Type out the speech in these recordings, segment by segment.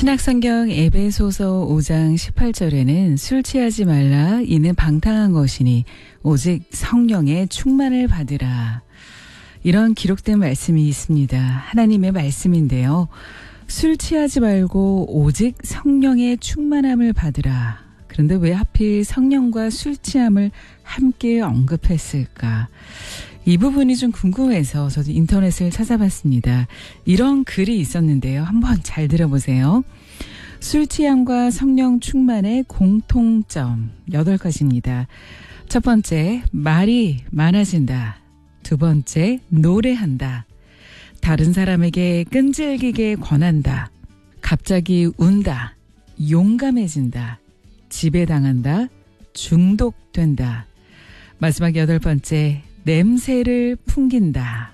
신약성경 에베소서 5장 18절에는 술 취하지 말라 이는 방탕한 것이니 오직 성령의 충만을 받으라. 이런 기록된 말씀이 있습니다. 하나님의 말씀인데요. 술 취하지 말고 오직 성령의 충만함을 받으라. 그런데 왜 하필 성령과 술 취함을 함께 언급했을까? 이 부분이 좀 궁금해서 저도 인터넷을 찾아봤습니다. 이런 글이 있었는데요. 한번 잘 들어보세요. 술 취함과 성령 충만의 공통점 8가지입니다. 첫 번째, 말이 많아진다. 두 번째, 노래한다. 다른 사람에게 끈질기게 권한다. 갑자기 운다. 용감해진다. 지배당한다. 중독된다. 마지막 8번째, 냄새를 풍긴다.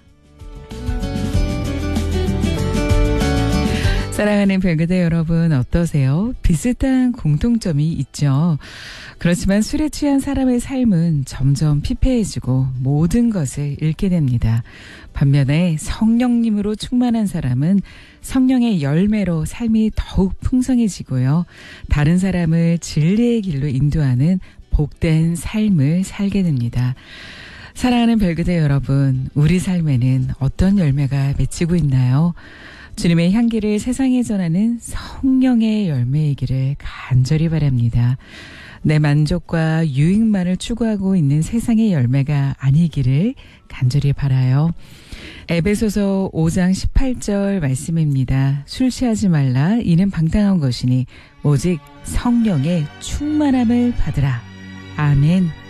사랑하는 별그대 여러분 어떠세요? 비슷한 공통점이 있죠. 그렇지만 술에 취한 사람의 삶은 점점 피폐해지고 모든 것을 잃게 됩니다. 반면에 성령님으로 충만한 사람은 성령의 열매로 삶이 더욱 풍성해지고요. 다른 사람을 진리의 길로 인도하는 복된 삶을 살게 됩니다. 사랑하는 별그대 여러분, 우리 삶에는 어떤 열매가 맺히고 있나요? 주님의 향기를 세상에 전하는 성령의 열매이기를 간절히 바랍니다. 내 만족과 유익만을 추구하고 있는 세상의 열매가 아니기를 간절히 바라요. 에베소서 5장 18절 말씀입니다. 술 취하지 말라 이는 방탕한 것이니 오직 성령의 충만함을 받으라. 아멘.